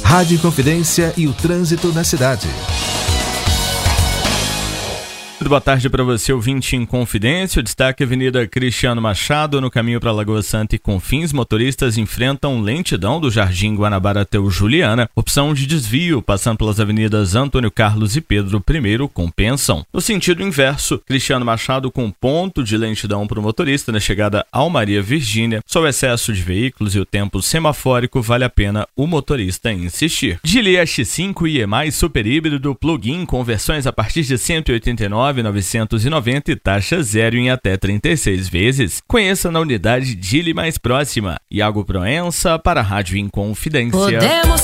Rádio Inconfidência e o trânsito na cidade. Muito boa tarde para você, ouvinte em Confidência. O destaque: Avenida Cristiano Machado, no caminho para Lagoa Santa e Confins. Motoristas enfrentam lentidão do Jardim Guanabara até o Juliana. Opção de desvio, passando pelas avenidas Antônio Carlos e Pedro I, compensam. No sentido inverso, Cristiano Machado com ponto de lentidão para o motorista na chegada ao Maria Virgínia. Só o excesso de veículos e o tempo semafórico vale a pena o motorista insistir. Geely X5 e Super Híbrido Plug-in com versões a partir de 189.990 e taxa zero em até 36 vezes. Conheça na unidade Geely mais próxima. Iago Proença para a Rádio Inconfidência.